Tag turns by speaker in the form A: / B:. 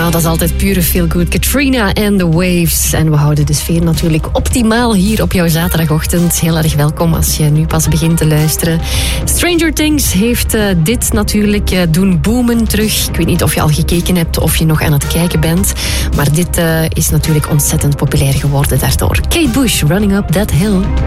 A: Nou, dat is altijd pure feel good. Katrina and the Waves. En we houden de sfeer natuurlijk optimaal hier op jouw zaterdagochtend. Heel erg welkom als je nu pas begint te luisteren. Stranger Things heeft dit natuurlijk doen boomen terug. Ik weet niet of je al gekeken hebt of je nog aan het kijken bent. Maar dit is natuurlijk ontzettend populair geworden daardoor. Kate Bush, Running Up That Hill.